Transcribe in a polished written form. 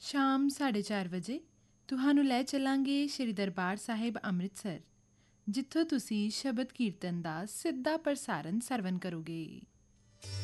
ਸ਼ਾਮ 4:30 ਵਜੇ ਤੁਹਾਨੂੰ ਲੈ ਚੱਲਾਂਗੇ ਸ਼੍ਰੀ ਦਰਬਾਰ ਸਾਹਿਬ ਅੰਮ੍ਰਿਤਸਰ, ਜਿੱਥੋਂ ਤੁਸੀਂ ਸ਼ਬਦ ਕੀਰਤਨ ਦਾ ਸਿੱਧਾ ਪ੍ਰਸਾਰਣ ਸਰਵਣ ਕਰੋਗੇ।